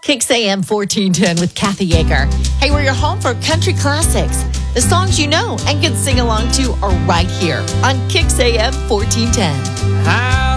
Kicks AM 1410 with Kathy Yeager. Hey, we're your home for country classics. The songs you know and can sing along to are right here on Kicks AM 1410. How